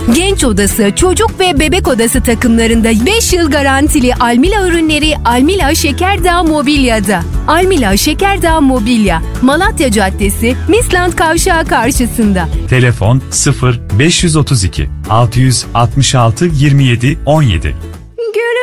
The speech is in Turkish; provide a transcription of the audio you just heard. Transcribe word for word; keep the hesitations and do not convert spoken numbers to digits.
Genç odası, çocuk ve bebek odası takımlarında beş yıl garantili Almila ürünleri Almila Şekerdağ Mobilya'da. Almila Şekerdağ Mobilya, Malatya Caddesi, Misland Kavşağı karşısında. Telefon sıfır beş otuz iki altı altı altı yirmi yedi on yedi.